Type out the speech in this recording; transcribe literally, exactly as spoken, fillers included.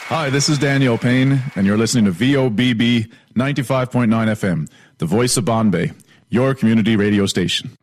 Hi, this is Daniel Payne, and you're listening to V O B B ninety-five point nine F M, the voice of Bombay, your community radio station.